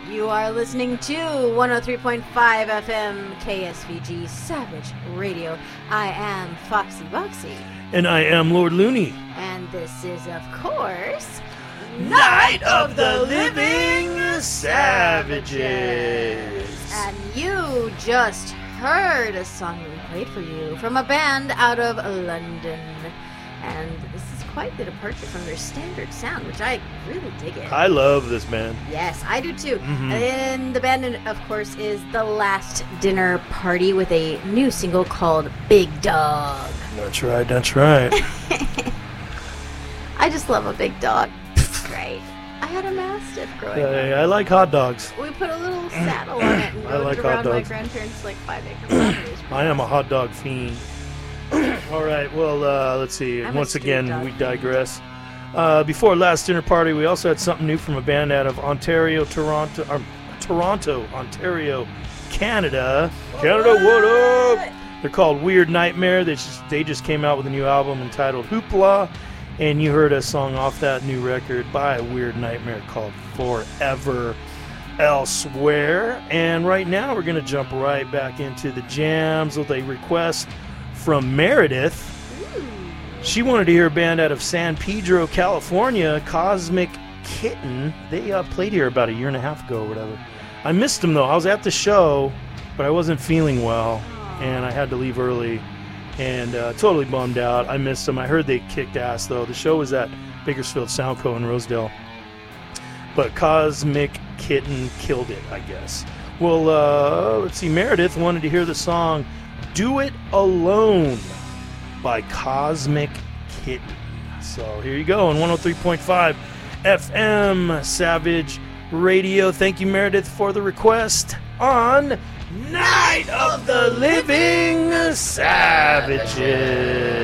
You are listening to 103.5 FM KSVG Savage Radio. I am Foxy Boxy. And I am Lord Looney. And this is, of course, Night of the Living Savages. And you just heard a song that we played for you from a band out of London. And this is quite the departure from their standard sound, which I really dig it. I love this band. Yes, I do too. Mm-hmm. And the band, of course, is The Last Dinner Party with a new single called Big Dog. That's right, that's right. I just love a big dog. It's great. I had a Mastiff growing up. I like hot dogs. We put a little saddle on it and I rode like it hot around my dogs. grandparents' 5-acre properties. I am a hot dog fiend. All right, well, let's see. I'm a Once street again, dog we fiend. digress. Before Last Dinner Party, we also had something new from a band out of Ontario, Ontario, Canada. Canada, what up? They're called Weird Nightmare. They just came out with a new album entitled Hoopla, and you heard a song off that new record by Weird Nightmare called Forever Elsewhere. And right now we're going to jump right back into the jams with a request from Meredith. She wanted to hear a band out of San Pedro, California, Cosmic Kitten. They played here about a year and a half ago or whatever. I missed them though. I was at the show, but I wasn't feeling well, and I had to leave early, and totally bummed out. I missed them. I heard they kicked ass though. The show was at Bakersfield Soundco in Rosedale, but Cosmic Kitten killed it, I guess. Well, let's see. Meredith wanted to hear the song Do It Alone by Cosmic Kitten. So here you go on 103.5 FM Savage Radio. Thank you, Meredith, for the request on Night of the Living Savages.